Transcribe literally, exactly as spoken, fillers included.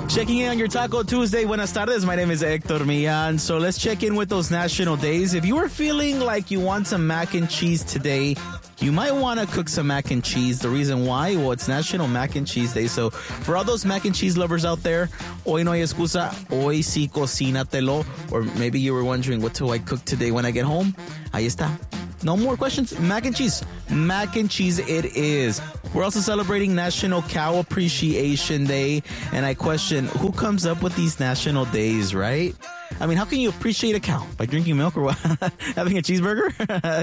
Checking in on your Taco Tuesday. Buenas tardes. My name is Hector Millan. So let's check in with those national days. If you were feeling like you want some mac and cheese today, you might want to cook some mac and cheese. The reason why? Well, it's National Mac and Cheese Day. So for all those mac and cheese lovers out there, hoy no hay excusa. Hoy sí cocínatelo. Or maybe you were wondering, what do I cook today when I get home? Ahí está. No more questions. Mac and cheese. Mac and cheese it is. We're also celebrating National Cow Appreciation Day. And I question, who comes up with these national days, right? I mean, how can you appreciate a cow? By drinking milk or what? Having a cheeseburger?